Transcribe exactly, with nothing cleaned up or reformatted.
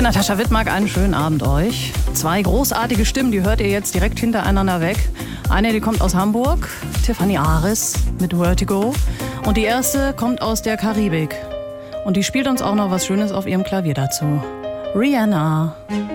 bin Natascha Wittmark, einen schönen Abend euch. Zwei großartige Stimmen, die hört ihr jetzt direkt hintereinander weg. Eine, die kommt aus Hamburg, Tiffany Aris mit Vertigo. Und die erste kommt aus der Karibik. Und die spielt uns auch noch was Schönes auf ihrem Klavier dazu. Rihanna.